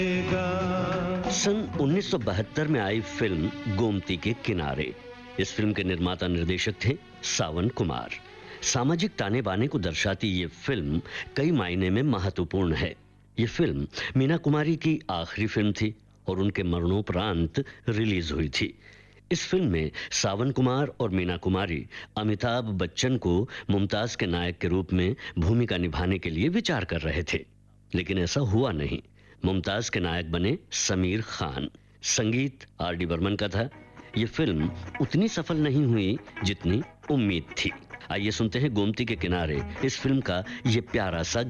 सन 1972 में आई फिल्म गोमती के किनारे। इस फिल्म के निर्माता निर्देशक थे सावन कुमार। सामाजिक ताने बाने को दर्शाती ये फिल्म कई मायने में महत्वपूर्ण है। ये फिल्म मीना कुमारी की आखिरी फिल्म थी और उनके मरणोपरांत रिलीज हुई थी। इस फिल्म में सावन कुमार और मीना कुमारी अमिताभ बच्चन को मुमताज के नायक के रूप में भूमिका निभाने के लिए विचार कर रहे थे, लेकिन ऐसा हुआ नहीं। मुमताज के नायक बने समीर खान। संगीत आर.डी. बर्मन का था। ये फिल्म उतनी सफल नहीं हुई जितनी उम्मीद थी। आइए सुनते हैं गोमती के किनारे, इस फिल्म का ये प्यारा सा